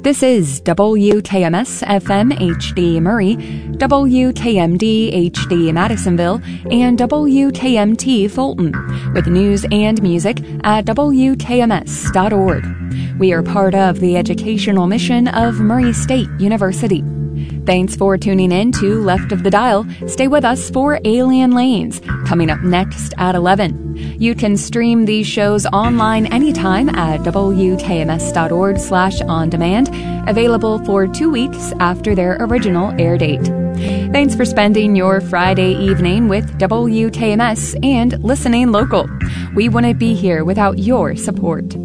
This is WKMS FM HD Murray, WKMD HD Madisonville, and WKMT Fulton, with news and music at WKMS.org. We are part of the educational mission of Murray State University. Thanks for tuning in to Left of the Dial. Stay with us for Alien Lanes, coming up next at 11. You can stream these shows online anytime at WKMS.org/on-demand, available for 2 weeks after their original air date. Thanks for spending your Friday evening with WKMS and listening local. We wouldn't be here without your support.